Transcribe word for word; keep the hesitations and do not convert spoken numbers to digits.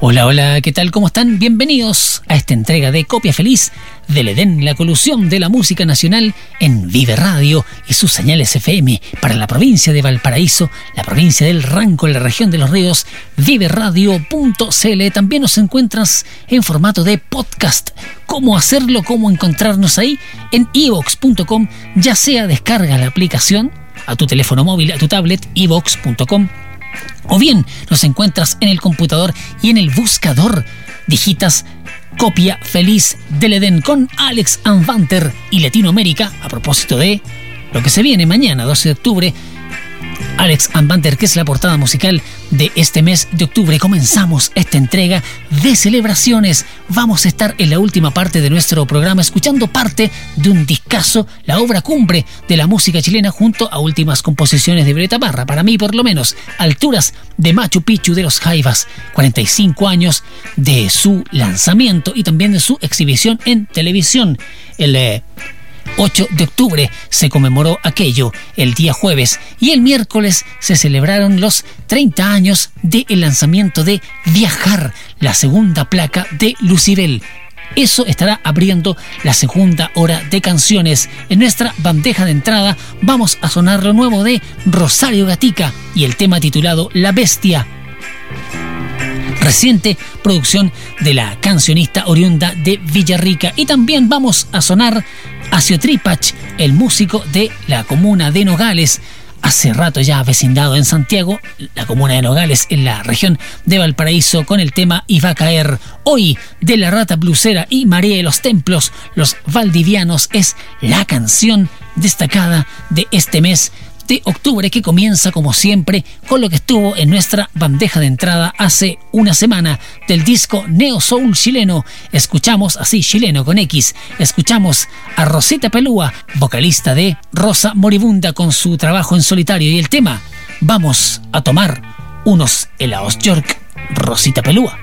Hola, hola, ¿qué tal? ¿Cómo están? Bienvenidos a esta entrega de Copia Feliz del Edén, la colusión de la música nacional en Vive Radio y sus señales F M para la provincia de Valparaíso, la provincia del Ranco, la región de los ríos, vive radio punto c l. También nos encuentras en formato de podcast. ¿Cómo hacerlo? ¿Cómo encontrarnos ahí? En i vox punto com, ya sea descarga la aplicación a tu teléfono móvil, a tu tablet, i vox punto com, o bien nos encuentras en el computador y en el buscador digitas Copia Feliz del Edén con Alex Anvanter y Latinoamérica, a propósito de lo que se viene mañana, doce de octubre. Alex Anvanter, que es la portada musical de este mes de octubre. Comenzamos esta entrega de celebraciones. Vamos a estar en la última parte de nuestro programa escuchando parte de un discazo, la obra cumbre de la música chilena, junto a últimas composiciones de Violeta Parra, para mí por lo menos, Alturas de Machu Picchu de los Jaivas, cuarenta y cinco años de su lanzamiento y también de su exhibición en televisión. El eh, ocho de octubre se conmemoró aquello el día jueves y el miércoles se celebraron los treinta años del lanzamiento de Viajar, la segunda placa de Lucibel. Eso estará abriendo la segunda hora de canciones. En nuestra bandeja de entrada vamos a sonar lo nuevo de Rosario Gatica y el tema titulado La Bestia, reciente producción de la cancionista oriunda de Villarrica. Y también vamos a sonar a Tripach, el músico de la comuna de Nogales, hace rato ya vecindado en Santiago, la comuna de Nogales en la región de Valparaíso, con el tema Iba a caer. Hoy, de La Rata Blusera y María de los Templos, Los Valdivianos, es la canción destacada de este mes de octubre, que comienza como siempre con lo que estuvo en nuestra bandeja de entrada hace una semana, del disco Neo Soul chileno. Escuchamos, así, chileno con X, escuchamos a Rosita Pelúa, vocalista de Rosa Moribunda, con su trabajo en solitario, y el tema Vamos a tomar unos helados York, Rosita Pelúa.